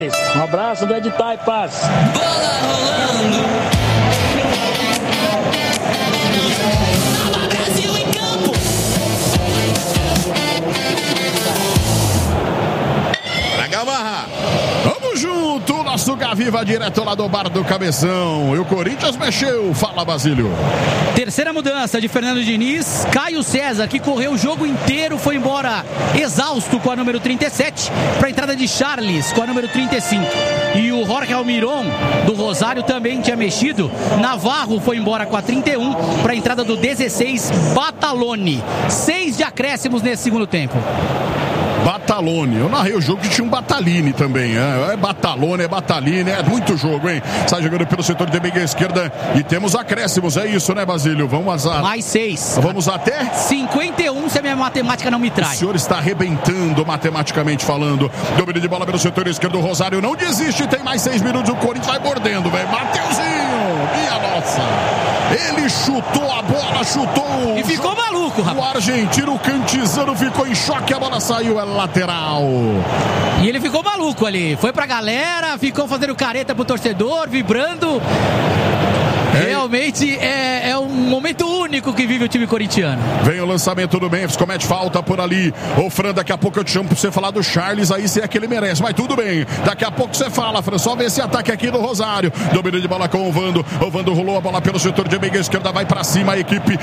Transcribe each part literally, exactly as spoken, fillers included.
Um abraço do Ed Taipas. Bola rolando. Brasil em campo. Pra Gamarra. Vamos junto, nosso Gaviva direto lá do Bar do Cabeção. E o Corinthians mexeu. Fala, Basílio. Terceira mudança de Fernando Diniz. Caio César, que correu o jogo inteiro, foi embora exausto com a número trinta e sete, para a entrada de Charles com a número trinta e cinco. E o Jorge Almiron do Rosário também tinha mexido. Navarro foi embora com a trinta e um, para a entrada do dezesseis, Batalone. Seis de acréscimos nesse segundo tempo. Batalone, eu narrei o jogo que tinha um Bataline também, é, é Batalone, é Bataline, é muito jogo, hein? Sai jogando pelo setor de meia esquerda e temos acréscimos, é isso, né, Basílio? Vamos a... Mais seis. Vamos até? cinquenta e um, se a minha matemática não me trai. O senhor está arrebentando matematicamente falando. Domínio de bola pelo setor esquerdo, o Rosário não desiste, tem mais seis minutos, o Corinthians vai mordendo, velho. Mateuzinho, minha nossa. Ele chutou a bola, chutou. E ficou maluco, rapaz. O argentino Cantizano ficou em choque, a bola saiu, é lateral. E ele ficou maluco ali. Foi pra galera, ficou fazendo careta pro torcedor, vibrando. É. Realmente é, é um momento único que vive o time corintiano. Vem o lançamento do Memphis, comete falta por ali. Ô Fran, daqui a pouco eu te chamo pra você falar do Charles, aí se é que ele merece. Mas tudo bem, daqui a pouco você fala, Fran. Só vê esse ataque aqui do Rosário. Domínio de bola com o Vando. O Vando rolou a bola pelo setor de meia esquerda, vai pra cima a equipe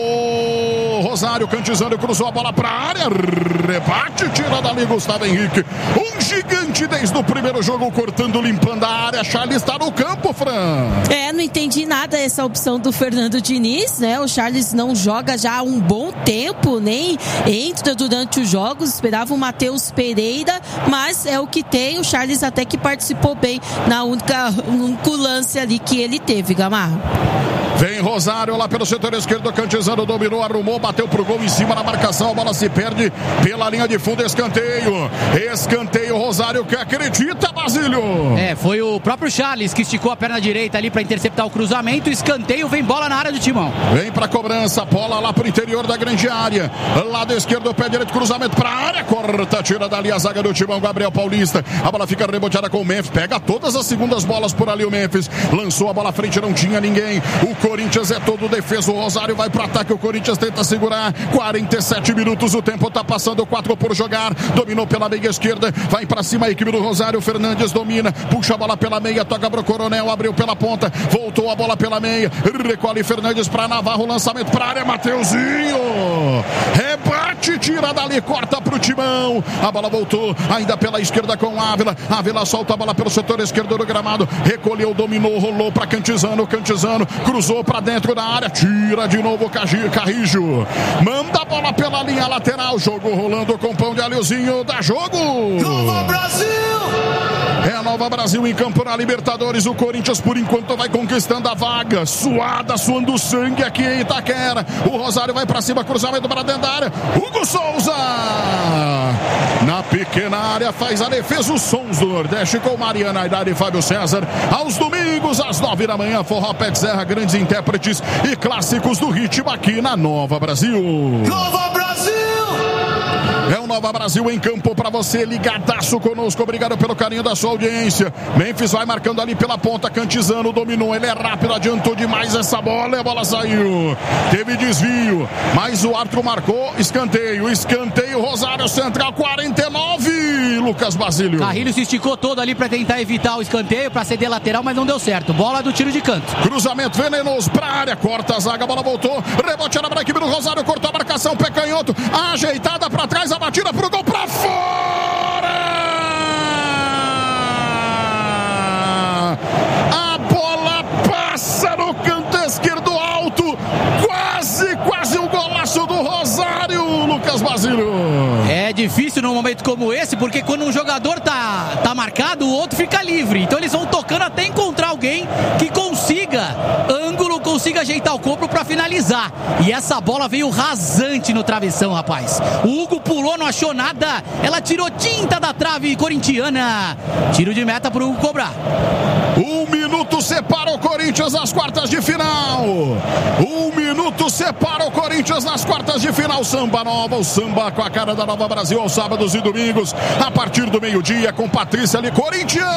do Rosário. Cantizano cruzou a bola pra área. Rebate, tira dali Gustavo Henrique. Um gigante desde o primeiro jogo, cortando, limpando a área. Charles está no campo, Fran. É, não entendi nada essa opção do Fernando Diniz, né? O Charles não joga já há um bom tempo, nem entra durante os jogos. Esperava o Matheus Pereira, mas é o que tem. O Charles até que participou bem na única, único lance ali que ele teve, Gamarra. Vem Rosário lá pelo setor esquerdo, Cantizano dominou, arrumou, bateu pro gol em cima na marcação, a bola se perde pela linha de fundo, escanteio, escanteio, Rosário que acredita, Basílio. É, foi o próprio Charles que esticou a perna direita ali para interceptar o cruzamento, escanteio, vem bola na área do Timão. Vem pra cobrança, bola lá pro interior da grande área, lado esquerdo, pé direito, cruzamento pra área, corta, tira dali a zaga do Timão, Gabriel Paulista, a bola fica reboteada com o Memphis, pega todas as segundas bolas por ali o Memphis, lançou a bola à frente, não tinha ninguém, o Corinthians é todo defesa, o Rosário vai pro ataque, o Corinthians tenta segurar, quarenta e sete minutos, o tempo tá passando, quatro por jogar, dominou pela meia esquerda, vai pra cima a equipe do Rosário, Fernandes domina, puxa a bola pela meia, toca pro Coronel, abriu pela ponta, voltou a bola pela meia, recolhe Fernandes pra Navarro, lançamento pra área, Mateuzinho, rebate, tira dali, corta pro Timão, a bola voltou, ainda pela esquerda com Ávila, Ávila solta a bola pelo setor esquerdo do gramado, recolheu, dominou, rolou pra Cantizano, Cantizano, cruzou pra dentro da área, tira de novo Carrijo, manda a bola pela linha lateral, jogo rolando com pão de alhozinho, dá jogo. Nova Brasil! É a Nova Brasil em campo na Libertadores, o Corinthians por enquanto vai conquistando a vaga, suada, suando sangue aqui em Itaquera, o Rosário vai pra cima, cruzamento para dentro da área, Hugo Souza na pequena área faz a defesa, os sons do Nordeste com Mariana Aidar e Fábio César, aos domingos às nove da manhã, Forró Pet Serra, grandes intérpretes e clássicos do ritmo aqui na Nova Brasil. Nova Brasil! É o Nova Brasil em campo para você, ligadaço conosco, obrigado pelo carinho da sua audiência. Memphis vai marcando ali pela ponta, Cantizano dominou, ele é rápido, adiantou demais essa bola e a bola saiu. Teve desvio, mas o árbitro marcou escanteio, escanteio, Rosário Central, quarenta e nove, Lucas Basílio. Carrilho se esticou todo ali para tentar evitar o escanteio, para ceder lateral, mas não deu certo. Bola do tiro de canto. Cruzamento venenoso pra área, corta a zaga, a bola voltou, rebote era pra equipe do Rosário, cortou a marcação, pé canhoto, ajeitada pra trás, a batida pro gol pra fora! A bola passa no canto esquerdo alto, quase, quase um golaço do Rosário, Lucas Basílio. É difícil num momento como esse, porque quando um jogador tá, tá marcado, o outro fica livre. Então eles vão tocando até encontrar alguém que consiga ângulo, consiga ajeitar o corpo pra finalizar. E essa bola veio rasante no travessão, rapaz. O Hugo pulou, não achou nada. Ela tirou tinta da trave corintiana. Tiro de meta pro Hugo cobrar. Um minuto minuto separa o Corinthians nas quartas de final. Um minuto separa o Corinthians nas quartas de final. Samba nova, o samba com a cara da Nova Brasil aos sábados e domingos, a partir do meio-dia, com Patrícia ali, Corinthians.